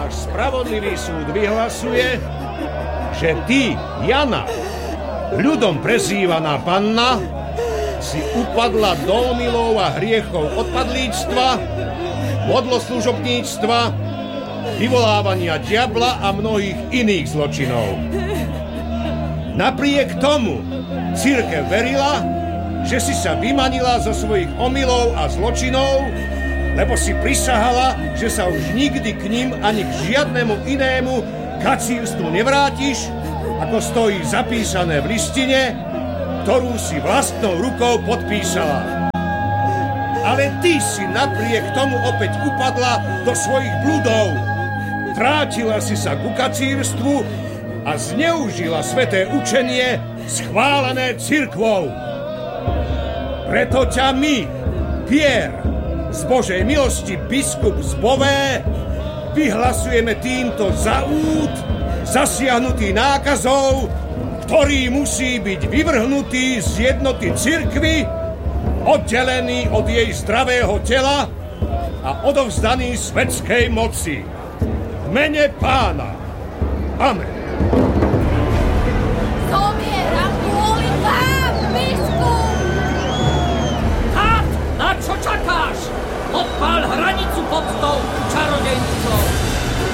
náš spravodlivý súd vyhlasuje, že ty, Jana, ľudom prezývaná panna, si upadla do omylov a hriechov odpadlíctva, modloslužobníctva, vyvolávania diabla a mnohých iných zločinov. Napriek tomu cirkev verila, že si sa vymanila zo svojich omylov a zločinov, lebo si prisahala, že sa už nikdy k ním ani k žiadnemu inému kacírstvu nevrátiš, ako stojí zapísané v listine, ktorú si vlastnou rukou podpísala. Ale ty si napriek tomu opäť upadla do svojich bludov. Vrátila si sa ku kacírstvu a zneužila sväté učenie schválené cirkvou. Preto ťa my, Pierre, z Božej milosti biskup z Bové, vyhlasujeme týmto za úd, zasiahnutý nákazou, ktorý musí byť vyvrhnutý z jednoty cirkvi, oddelený od jej zdravého tela a odovzdaný svetskej moci. V mene Pána. Amen. Zomieram